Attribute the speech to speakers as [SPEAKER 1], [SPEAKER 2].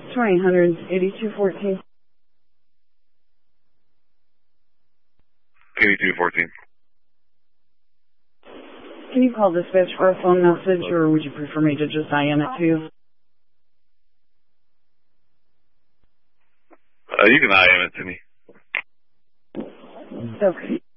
[SPEAKER 1] 2000 8214.
[SPEAKER 2] 8214.
[SPEAKER 1] Can you call dispatch for a phone message, or would you prefer me to just IM it to you?
[SPEAKER 2] You can IM it to me.
[SPEAKER 1] Okay.